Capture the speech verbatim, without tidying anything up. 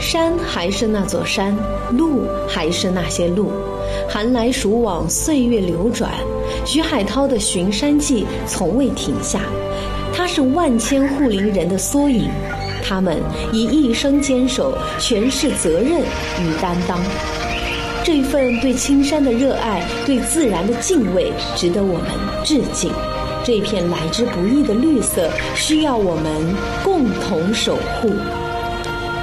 山还是那座山，路还是那些路，寒来暑往，岁月流转，徐海涛的巡山记从未停下。他是万千护林人的缩影，他们以一生坚守诠释责任与担当。这份对青山的热爱，对自然的敬畏，值得我们致敬。这片来之不易的绿色，需要我们共同守护。